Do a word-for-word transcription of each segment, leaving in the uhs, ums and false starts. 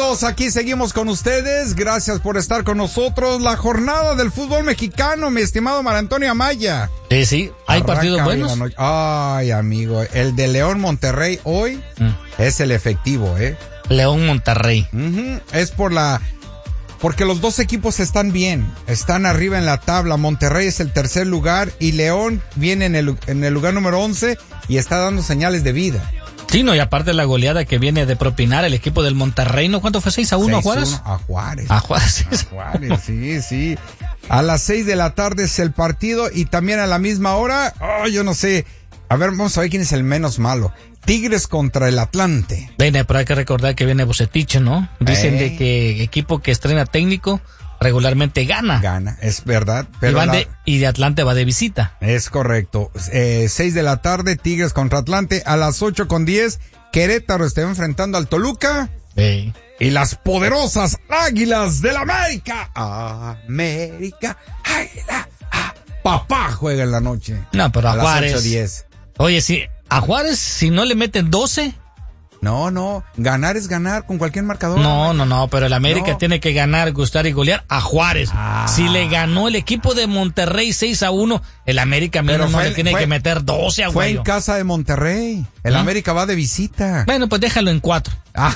amigos, aquí seguimos con ustedes. Gracias por estar con nosotros. La jornada del fútbol mexicano, mi estimado Mar Antonio Amaya. Sí, sí, hay Arranca partidos buenos. no... Ay, amigo, el de León Monterrey hoy mm. es el efectivo, ¿eh? León Monterrey. Uh-huh. Es por la... Porque los dos equipos están bien, están arriba en la tabla. Monterrey es el tercer lugar y León viene en el, en el lugar número once y está dando señales de vida. Sí, no, y aparte la goleada que viene de propinar el equipo del Monterrey, ¿no? ¿Cuánto fue? ¿seis a uno a Juárez? A Juárez. A Juárez. A Juárez, sí, sí. A las seis de la tarde es el partido y también a la misma hora, oh, yo no sé. A ver, vamos a ver quién es el menos malo. Tigres contra el Atlante. Viene, pero hay que recordar que viene Bucetich, ¿no? Dicen eh. de que equipo que estrena técnico regularmente gana. Gana, es verdad. Pero y, van la... de, y de Atlante va de visita. Es correcto. Eh, seis de la tarde, Tigres contra Atlante. A las ocho con diez, Querétaro está enfrentando al Toluca. Sí. Y las poderosas Águilas del América. América, Águila. Ah, papá juega en la noche. No, pero a, a Juárez. Las ocho diez. Oye, sí, a Juárez, si no le meten doce... No, no, ganar es ganar con cualquier marcador. No, no, no, pero el América no. tiene que ganar, gustar y golear a Juárez. Ah. Si le ganó el equipo de Monterrey seis a uno, el América menos no le tiene fue, que meter doce a Fue Guayo. en casa de Monterrey. El ¿Ah? América va de visita. Bueno, pues déjalo en cuatro.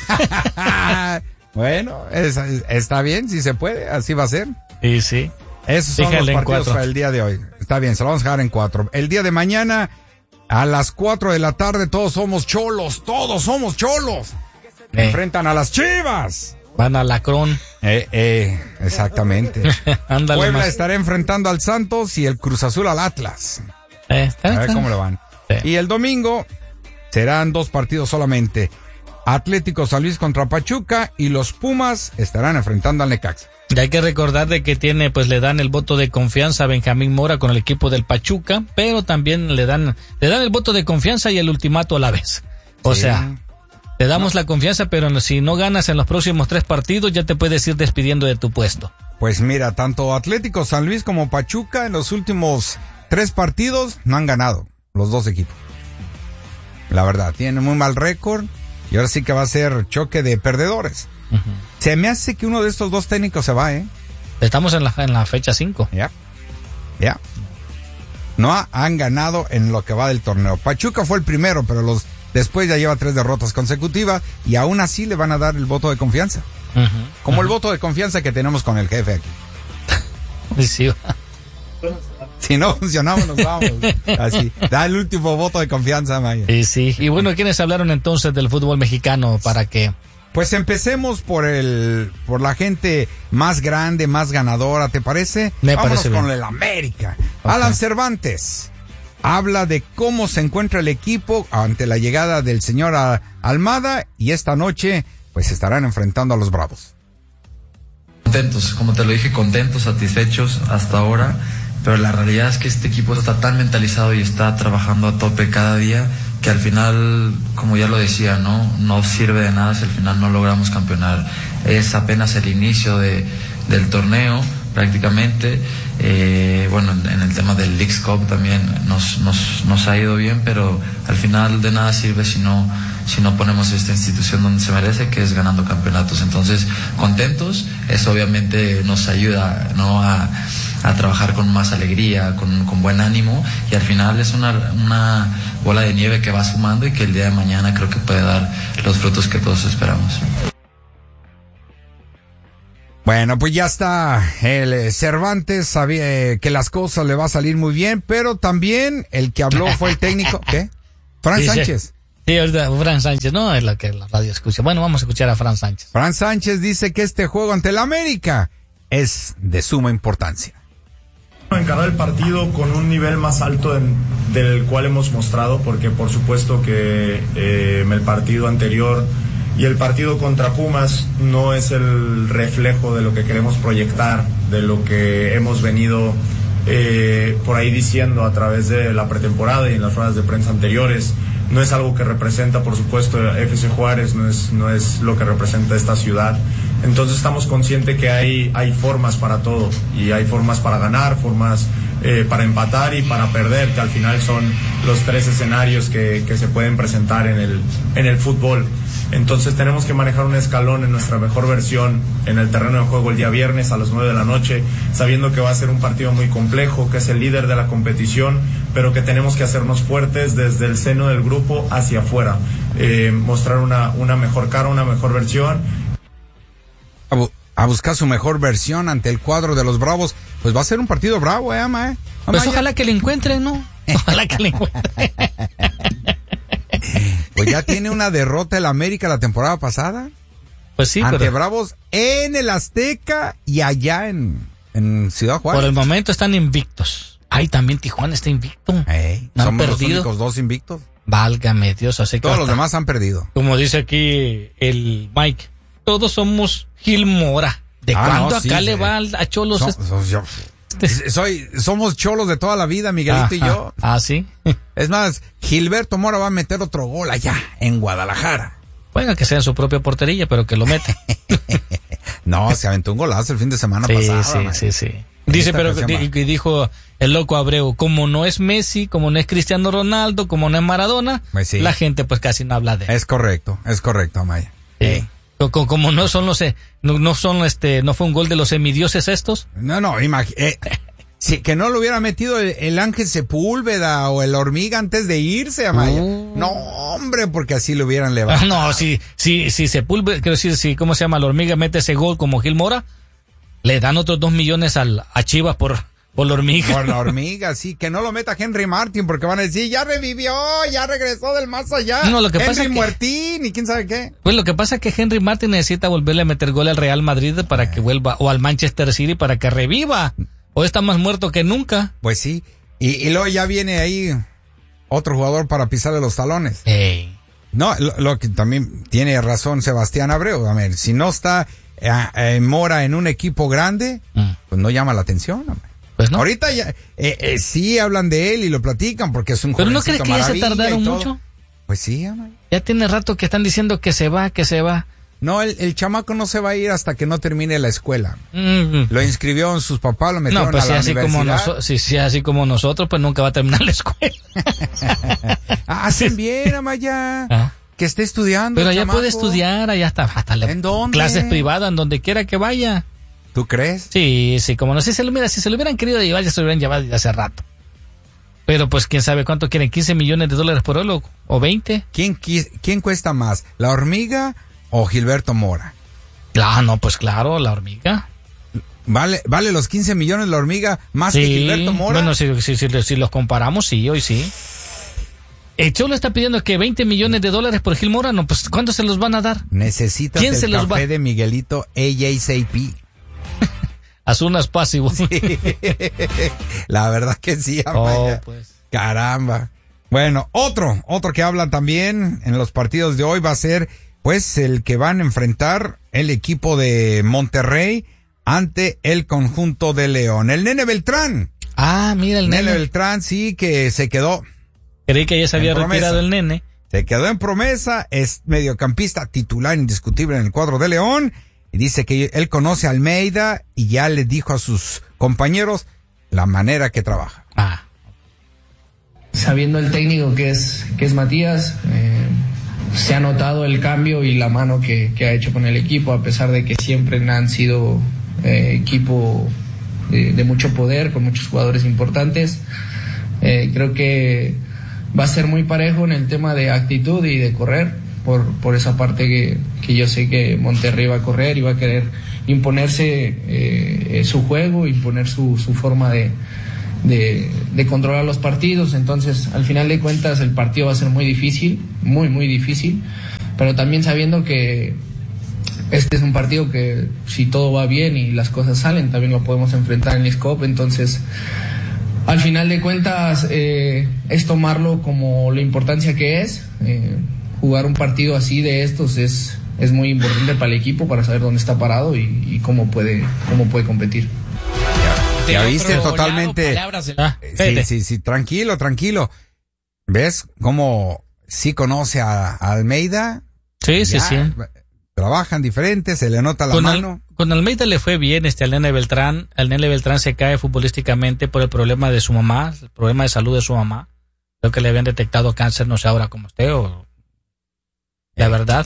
Bueno, es, está bien, si se puede, así va a ser. Sí, sí. Esos son déjalo los partidos para el día de hoy. Está bien, se lo vamos a dejar en cuatro. El día de mañana, a las cuatro de la tarde, todos somos cholos, todos somos cholos. Eh. Enfrentan a las Chivas. Van a Lacrón. Eh, eh, exactamente. Ándale Puebla más. estará enfrentando al Santos y el Cruz Azul al Atlas. Eh, está, a ver está. cómo le van. Sí. Y el domingo serán dos partidos solamente. Atlético San Luis contra Pachuca y los Pumas estarán enfrentando al Necaxa. Y hay que recordar de que tiene, pues le dan el voto de confianza a Benjamín Mora con el equipo del Pachuca, pero también le dan, le dan el voto de confianza y el ultimato a la vez. O sí. sea, te damos no. la confianza, pero si no ganas en los próximos tres partidos, ya te puedes ir despidiendo de tu puesto. Pues mira, tanto Atlético San Luis como Pachuca en los últimos tres partidos no han ganado, los dos equipos. La verdad, tienen muy mal récord y ahora sí que va a ser choque de perdedores. Uh-huh. Se me hace que uno de estos dos técnicos se va, ¿eh? Estamos en la, en la fecha cinco. Ya, yeah. ya. Yeah. No ha, han ganado en lo que va del torneo. Pachuca fue el primero, pero los después ya lleva tres derrotas consecutivas y aún así le van a dar el voto de confianza. Uh-huh. Como uh-huh. el voto de confianza que tenemos con el jefe aquí. Sí. Si no funcionamos, nos vamos. Así. Da el último voto de confianza, Maya. Sí, sí. Y bueno, ¿quiénes hablaron entonces del fútbol mexicano para que... Pues empecemos por el, por la gente más grande, más ganadora, ¿te parece? Me Vámonos parece con bien. el América. Okay. Alan Cervantes habla de cómo se encuentra el equipo ante la llegada del señor Almada y esta noche pues estarán enfrentando a los Bravos. Contentos, como te lo dije, contentos, satisfechos hasta ahora, pero la realidad es que este equipo está tan mentalizado y está trabajando a tope cada día que al final, como ya lo decía, no no sirve de nada si al final no logramos campeonar. Es apenas el inicio de, del torneo prácticamente. Eh, bueno, en el tema del Leagues Cup también nos, nos, nos ha ido bien, pero al final de nada sirve si no, si no ponemos esta institución donde se merece, que es ganando campeonatos. Entonces, contentos, eso obviamente nos ayuda, ¿no?, a, a trabajar con más alegría, con, con buen ánimo, y al final es una, una bola de nieve que va sumando y que el día de mañana creo que puede dar los frutos que todos esperamos. Bueno, pues ya está el Cervantes, sabía que las cosas le va a salir muy bien, pero también el que habló fue el técnico, ¿qué? Fran sí, Sánchez. Sí, ahorita Fran Sánchez, no es lo que la radio escucha. Bueno, vamos a escuchar a Fran Sánchez. Fran Sánchez dice que este juego ante el América es de suma importancia. Encarar el partido con un nivel más alto en, del cual hemos mostrado, porque por supuesto que eh, el partido anterior y el partido contra Pumas no es el reflejo de lo que queremos proyectar, de lo que hemos venido eh, por ahí diciendo a través de la pretemporada y en las ruedas de prensa anteriores. No es algo que representa, por supuesto, F C Juárez, no es, no es lo que representa esta ciudad. Entonces estamos conscientes que hay, hay formas para todo, y hay formas para ganar, formas eh, para empatar y para perder, que al final son los tres escenarios que, que se pueden presentar en el, en el fútbol. Entonces tenemos que manejar un escalón en nuestra mejor versión en el terreno de juego el día viernes a las nueve de la noche, sabiendo que va a ser un partido muy complejo, que es el líder de la competición, pero que tenemos que hacernos fuertes desde el seno del grupo hacia afuera, eh, mostrar una, una mejor cara, una mejor versión. A, bu- a buscar su mejor versión ante el cuadro de los Bravos, pues va a ser un partido bravo, eh, ama, eh. Ama, Pues ya- ojalá que le encuentren, ¿no? Ojalá que le encuentren. Pues ya tiene una derrota el América la temporada pasada. Pues sí, ante pero Bravos en el Azteca y allá en, en Ciudad Juárez. por el momento están invictos. Ay, también Tijuana está invicto. Ey, No han somos los perdido. únicos dos invictos. Válgame Dios, así que Todos los hasta- demás han perdido. como dice aquí el Mike, todos somos Gil Mora. ¿De Ah, cuándo no, acá sí, le sí. va al- a Cholos? So- este- so- yo- soy, somos cholos de toda la vida, Miguelito y Ajá. yo. Ah, sí. Es más, Gilberto Mora va a meter otro gol allá, en Guadalajara. Bueno, que sea en su propia portería, pero que lo mete. No, se aventó un golazo el fin de semana Sí, pasado. sí, man. sí, sí. En Dice, esta pero ocasión va. di- y dijo el loco Abreu, como no es Messi, como no es Cristiano Ronaldo, como no es Maradona, Pues sí. la gente pues casi no habla de él. Es correcto, es correcto, Amaya. Sí. Co- co- Como no son los, eh, no, no son este, no fue un gol de los semidioses estos. No, no, imagínate. Si que no lo hubiera metido el, el Ángel Sepúlveda o el Hormiga antes de irse, Amaya. Uh. No, hombre, porque así lo hubieran Ah, levantado. no, si, si, si Sepúlveda, quiero decir, si, ¿cómo se llama? La Hormiga mete ese gol como Gil Mora, le dan otros dos millones al, a Chivas por, por la Hormiga. Por la Hormiga, sí, que no lo meta Henry Martin, porque van a decir, ya revivió, ya regresó del más allá. No, lo que Henry pasa es que- Muertín y quién sabe qué. Pues lo que pasa es que Henry Martin necesita volverle a meter gol al Real Madrid para que vuelva, o al Manchester City para que reviva. O está más muerto que nunca. Pues sí, y, y luego ya viene ahí otro jugador para pisarle los talones. Ey. No, lo, lo que también tiene razón Sebastián Abreu, a ver, si no está eh, eh, Mora en un equipo grande, Mm. pues no llama la atención, hombre. Pues no. Ahorita ya, eh, eh, sí hablan de él y lo platican porque es un Pero ¿no jovencito crees que ya se maravilla y tardaron todo. mucho? Pues sí, hombre. Ya tiene rato que están diciendo que se va, que se va. No, el, el chamaco no se va a ir hasta que no termine la escuela. Mm. Lo inscribió sus papás, lo metieron No, pues a si la así, como universidad. noso- si, si así como nosotros, pues nunca va a terminar la escuela. Ah, hacen bien, Amaya. Ah. Que esté estudiando. Pero el ya chamaco. puede estudiar, allá está, hasta le- ¿En dónde? clases privadas, en donde quiera que vaya. ¿Tú crees? Sí, sí, como no sé, si se lo, mira, si se lo hubieran querido llevar, ya se lo hubieran llevado desde hace rato. Pero pues quién sabe cuánto quieren, quince millones de dólares por él o, o veinte. ¿Quién, qui- ¿Quién cuesta más, la Hormiga o Gilberto Mora? Ah, no, pues claro, la Hormiga. ¿Vale, vale los quince millones la Hormiga más que Sí, Gilberto Mora? bueno, si, si, si, si los comparamos, sí, hoy sí. El Cholo está pidiendo que veinte millones de dólares por Gil Mora, no, pues ¿cuándo se los van a dar? Necesitas ¿Quién el se los café va- de Miguelito A J C P. As soon as possible. La verdad que sí, Oh, Amaya. pues. Caramba. Bueno, otro, otro que habla también en los partidos de hoy va a ser, pues, el que van a enfrentar el equipo de Monterrey ante el conjunto de León. El Nene Beltrán. Ah, mira el Nene nene. Beltrán, sí, que se quedó, Creí que ya se había En promesa. retirado el nene. se quedó en promesa, es mediocampista titular indiscutible en el cuadro de León, y dice que él conoce a Almeida y ya le dijo a sus compañeros la manera que trabaja. Ah. Sabiendo el técnico que es, que es Matías, eh, se ha notado el cambio y la mano que, que ha hecho con el equipo, a pesar de que siempre han sido eh, equipo de, de mucho poder, con muchos jugadores importantes. Eh, creo que va a ser muy parejo en el tema de actitud y de correr, por, por esa parte que, que yo sé que Monterrey va a correr y va a querer imponerse eh, su juego, imponer su, su forma de De, de controlar los partidos. Entonces al final de cuentas el partido va a ser muy difícil, muy muy difícil, pero también sabiendo que este es un partido que si todo va bien y las cosas salen también lo podemos enfrentar en el Scope. Entonces al final de cuentas eh, es tomarlo como la importancia que es. eh, jugar un partido así de estos es, es muy importante para el equipo, para saber dónde está parado y, y cómo puede, cómo puede competir. Ya viste totalmente. Ah, Sí, espérate. sí, sí, tranquilo, tranquilo. ¿Ves cómo sí conoce a, a Almeida? Sí, sí, Ya, sí. Trabajan diferentes, se le nota la Con, Al- mano. con Almeida le fue bien este al Nene Beltrán. El Nene Beltrán se cae futbolísticamente por el problema de su mamá, el problema de salud de su mamá. Creo que le habían detectado cáncer, no sé ahora cómo esté o la verdad.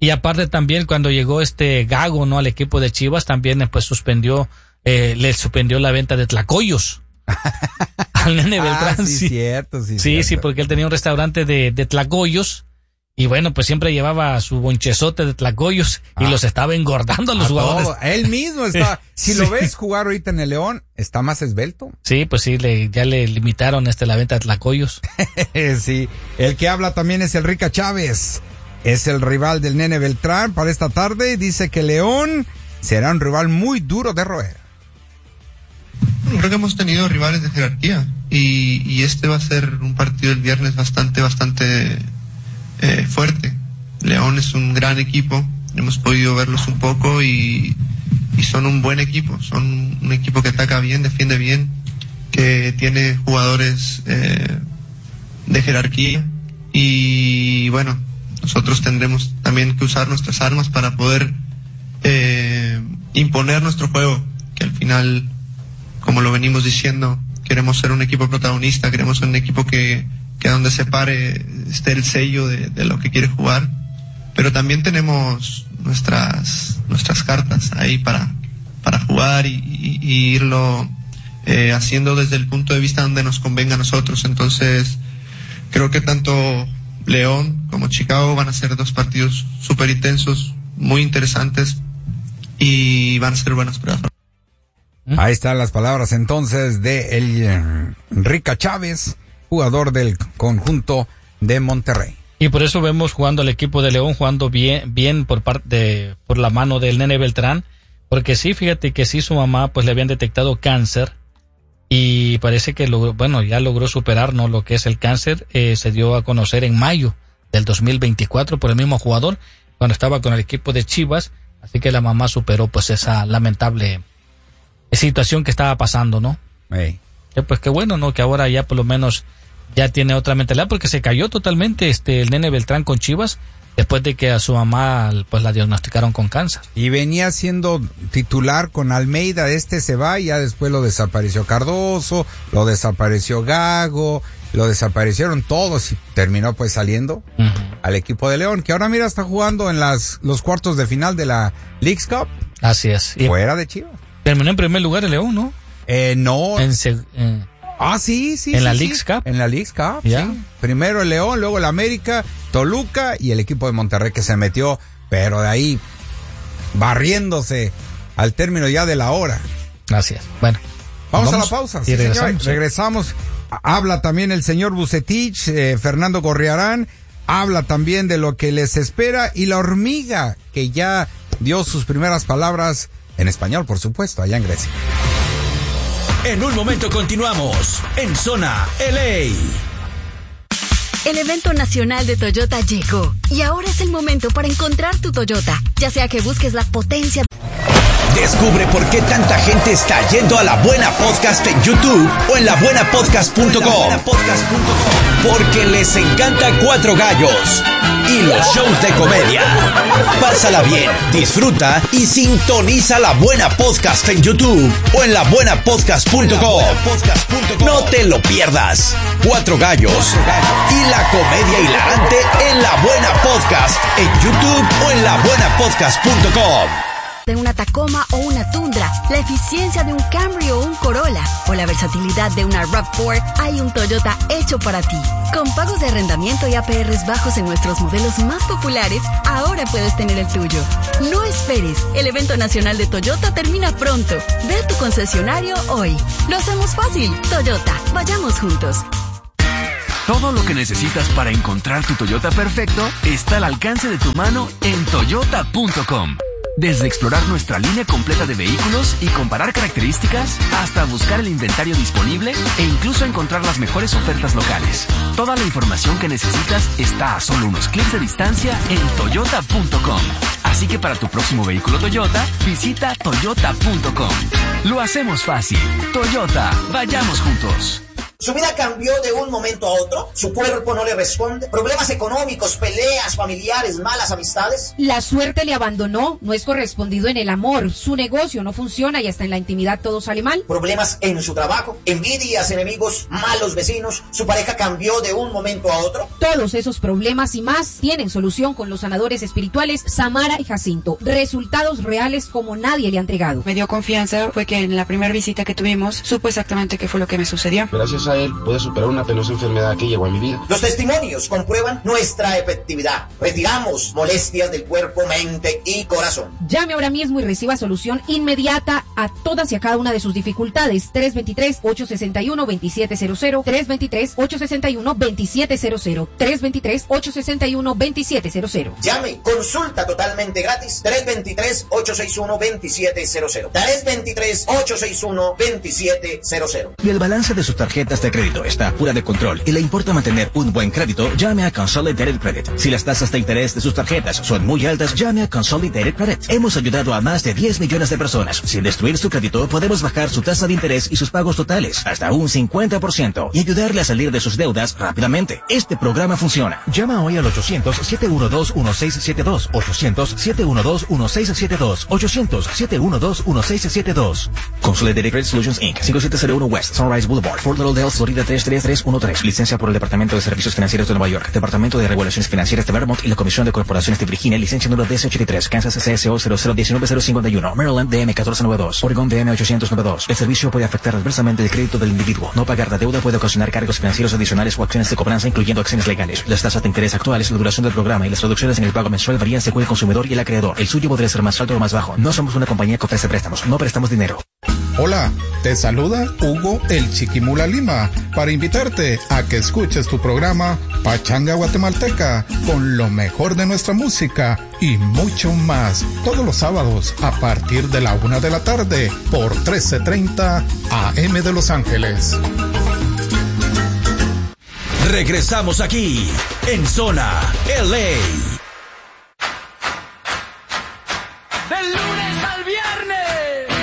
Y aparte también cuando llegó este Gago, ¿no? Al equipo de Chivas, también pues suspendió, eh, le suspendió la venta de tlacoyos. Al Nene Beltrán. Ah, sí, sí, cierto, sí, sí, cierto. sí, porque él tenía un restaurante de, de tlacoyos. Y bueno, pues siempre llevaba su bonchezote de tlacoyos y Ah. los estaba engordando a los A jugadores. todo. Él mismo está, si Sí. lo ves jugar ahorita en el León, está más esbelto. Sí, pues sí, le, ya le limitaron este la venta de tlacoyos. Sí, el que habla también es el Rica Chávez. Es el rival del Nene Beltrán para esta tarde. Dice que León será un rival muy duro de roer. Creo que hemos tenido rivales de jerarquía y, y este va a ser un partido el viernes bastante, bastante eh, fuerte. León es un gran equipo, hemos podido verlos un poco y, y son un buen equipo, son un equipo que ataca bien, defiende bien, que tiene jugadores eh, de jerarquía y bueno, nosotros tendremos también que usar nuestras armas para poder eh, imponer nuestro juego, que al final, como lo venimos diciendo, queremos ser un equipo protagonista, queremos ser un equipo que, que donde se pare esté el sello de, de lo que quiere jugar, pero también tenemos nuestras nuestras cartas ahí para, para jugar y, y, y irlo eh, haciendo desde el punto de vista donde nos convenga a nosotros. Entonces, creo que tanto León como Chicago van a ser dos partidos súper intensos, muy interesantes y van a ser buenas pruebas. Ahí están las palabras entonces de el eh, Rica Chávez, jugador del conjunto de Monterrey. Y por eso vemos jugando al equipo de León, jugando bien, bien por parte de, por la mano del Nene Beltrán, porque sí, fíjate que sí, su mamá pues le habían detectado cáncer y parece que logró, bueno, ya logró superar, ¿no? Lo que es el cáncer, eh, se dio a conocer en mayo del dos mil veinticuatro por el mismo jugador, cuando estaba con el equipo de Chivas, así que la mamá superó pues esa lamentable situación que estaba pasando, ¿no? Hey. Que, pues qué bueno, ¿no? Que ahora ya por lo menos ya tiene otra mentalidad, porque se cayó totalmente este el Nene Beltrán con Chivas después de que a su mamá pues la diagnosticaron con cáncer. Y venía siendo titular con Almeida, este se va y ya después lo desapareció Cardoso, lo desapareció Gago, lo desaparecieron todos y terminó pues saliendo Uh-huh. al equipo de León, que ahora mira está jugando en las los cuartos de final de la Leagues Cup, Así es. Y fuera de Chivas. terminó en primer lugar el León, ¿no? Eh, no. En, seg- en- Ah, sí, sí. ¿En sí, la sí. Leagues Cup? En la Leagues Cup, Ya. sí. Primero el León, luego el América, Toluca y el equipo de Monterrey que se metió, pero de ahí barriéndose al término ya de la hora. Así es. Bueno. Vamos, Vamos a la pausa. y Sí, regresamos, señor. sí. Regresamos. Habla también el señor Bucetich, eh, Fernando Gorriarán. Habla también de lo que les espera y la hormiga que ya dio sus primeras palabras en español, por supuesto, allá en Grecia. En un momento continuamos en Zona L A. El evento nacional de Toyota llegó y ahora es el momento para encontrar tu Toyota, ya sea que busques la potencia. Descubre por qué tanta gente está yendo a La Buena Podcast en YouTube o en la buena podcast punto com. Porque les encanta Cuatro Gallos y los shows de comedia. Pásala bien, disfruta y sintoniza La Buena Podcast en YouTube o en la buena podcast punto com. No te lo pierdas. Cuatro Gallos y la comedia hilarante en La Buena Podcast en YouTube o en la buena podcast punto com. De una Tacoma o una Tundra, la eficiencia de un Camry o un Corolla o la versatilidad de una RAV cuatro, hay un Toyota hecho para ti. Con pagos de arrendamiento y A P Rs bajos en nuestros modelos más populares, ahora puedes tener el tuyo. No esperes, el evento nacional de Toyota termina pronto. Ve a tu concesionario hoy. Lo hacemos fácil. Toyota, vayamos juntos. Todo lo que necesitas para encontrar tu Toyota perfecto está al alcance de tu mano en toyota punto com. Desde explorar nuestra línea completa de vehículos y comparar características, hasta buscar el inventario disponible e incluso encontrar las mejores ofertas locales. Toda la información que necesitas está a solo unos clics de distancia en toyota punto com. Así que para tu próximo vehículo Toyota, visita toyota punto com. Lo hacemos fácil. Toyota, vayamos juntos. Su vida cambió de un momento a otro, su cuerpo no le responde, problemas económicos, peleas familiares, malas amistades. La suerte le abandonó, no es correspondido en el amor, su negocio no funciona y hasta en la intimidad todo sale mal. Problemas en su trabajo, envidias, enemigos, malos vecinos, su pareja cambió de un momento a otro. Todos esos problemas y más tienen solución con los sanadores espirituales Samara y Jacinto. Resultados reales como nadie le ha entregado. Me dio confianza, fue que en la primera visita que tuvimos supo exactamente qué fue lo que me sucedió. Gracias a él pude superar una penosa enfermedad que llegó a mi vida. Los testimonios comprueban nuestra efectividad. Retiramos molestias del cuerpo, mente y corazón. Llame ahora mismo y reciba solución inmediata a todas y a cada una de sus dificultades. tres dos tres, ocho seis uno, dos siete cero cero, tres dos tres, ocho seis uno, dos siete cero cero, tres dos tres, ocho seis uno, dos siete cero cero. Llame, consulta totalmente gratis, tres dos tres, ocho seis uno, dos siete cero cero, tres dos tres, ocho seis uno, dos siete cero cero. Si el balance de sus tarjetas de crédito está fuera de control y le importa mantener un buen crédito, llame a Consolidated Credit. Si las tasas de interés de sus tarjetas son muy altas, llame a Consolidated Credit. Hemos ayudado a más de diez millones de personas. Sin destruir su crédito, podemos bajar su tasa de interés y sus pagos totales hasta un cincuenta por ciento y ayudarle a salir de sus deudas rápidamente. Este programa funciona. Llama hoy al ochocientos, siete uno dos, uno seis siete dos, ochocientos, siete uno dos, uno seis siete dos, ochocientos, siete uno dos, uno seis siete dos. Consolidated Credit Solutions incorporated. cinco siete cero uno West Sunrise Boulevard, Fort Lauderdale, Florida tres tres tres uno tres. Licencia por el Departamento de Servicios Financieros de Nueva York, Departamento de Regulaciones Financieras de Vermont y la Comisión de Corporaciones de Virginia. Licencia número D S ochenta y tres, Kansas C S O cero cero uno nueve cero cinco uno, Maryland D M uno cuatro nueve dos, Oregon D M ochocientos noventa y dos. El servicio puede afectar adversamente el crédito del individuo. No pagar la deuda puede ocasionar cargos financieros adicionales o acciones de cobranza, incluyendo acciones legales. Las tasas de interés actuales, la duración del programa y las reducciones en el pago mensual varían según el consumidor y el acreedor. El suyo podría ser más alto o más bajo. No somos una compañía que ofrece préstamos. No prestamos dinero. Hola, te saluda Hugo el Chiquimula Lima para invitarte a que escuches tu programa Pachanga Guatemalteca con lo mejor de nuestra música y mucho más todos los sábados a partir de la una de la tarde por trece treinta A M de Los Ángeles. Regresamos aquí en Zona L A. Del lunes al viernes.